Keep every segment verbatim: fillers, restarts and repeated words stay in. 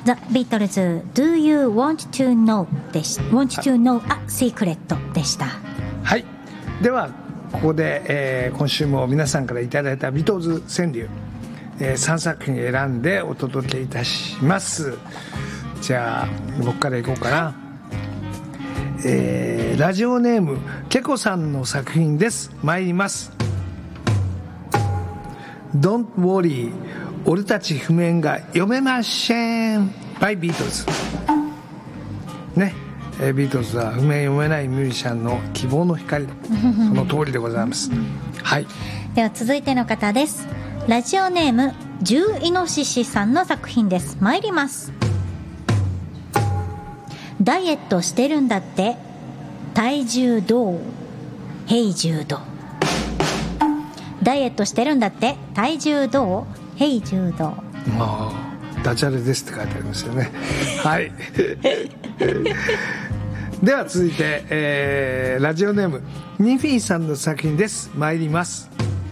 The Beatles Do You Want to Know でし Want to Know a Secret でした。 はい、ではここで、えー、今週も皆さんからいただいたビートルズ川柳、えー、さんさく品選んでお届けいたします。じゃあ僕からいこうかな。えー、ラジオネームケコさんの作品です。参ります。 Don't worry 俺たち譜面が読めません by ビートルズね、えー、ビートルズは譜面読めないミュージシャンの希望の光その通りでございますはい、 では続いての方です。ラジオネーム獣イノシシさんの作品です。参ります。ダイエットしてるんだって体重どう平重どう。ダイエットしてるんだって体重どう平重どう。 まあダジャレですって書いてありますよねはいでは続いて、えー、ラジオネームニフィーさんの作品です。参ります。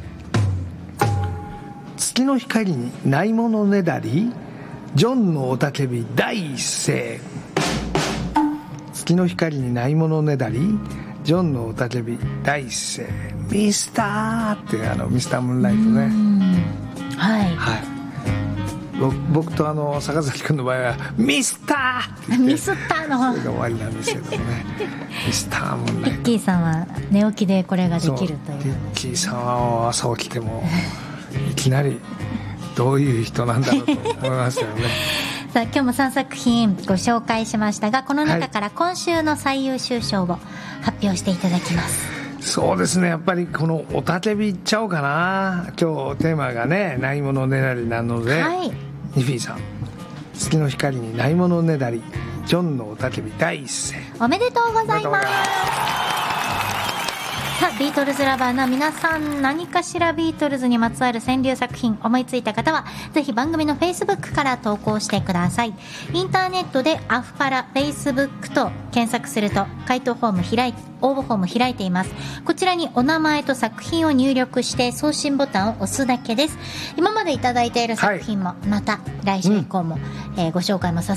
月の光にないものねだりジョンの雄たけび第一声。月の光にないものねだりジョンの雄たけび第一声。ミスターってあのミスタームーンライトね。 はい、 はい、僕とあの坂崎君の場合はミスターって言ってミスターのそれが終わりなんですけどねミスタームーンライト。 リッキーさんは寝起きでこれができるという。 リッキーさんは朝起きてもいきなりどういう人なんだろうと思いますよねさあ今日もさんさく品ご紹介しましたが、この中から今週の最優秀賞を発表していただきます。 はい、そうですね、やっぱりこのおたけびいっちゃおうかな。今日テーマがねないものねだりなので、はい、ニフィーさん月の光にないものねだりジョンのおたけび第一声。 おめでとうございます。さあビートルズラバーの皆さん、何かしらビートルズにまつわる川柳作品思いついた方はぜひ番組の Facebook から投稿してください。インターネットでアフパラ Facebook と検索すると回答フォーム開い応募フォーム開いています。こちらにお名前と作品を入力して送信ボタンを押すだけです。今までいただいている作品もまた来週以降も、うんえー、ご紹介もさせて